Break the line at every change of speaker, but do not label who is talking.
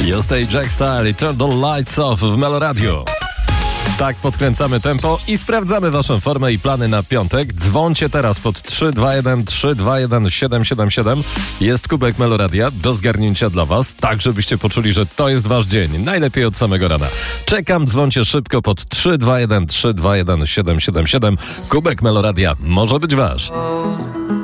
Stay Jack Style i Turn the Lights Off w Meloradio. Tak podkręcamy tempo i sprawdzamy waszą formę i plany na piątek. Dzwońcie teraz pod 321 321 777. Jest kubek Meloradia do zgarnięcia dla was, tak żebyście poczuli, że to jest wasz dzień. Najlepiej od samego rana. Czekam, dzwońcie szybko pod 321 321 777. Kubek Meloradia może być wasz.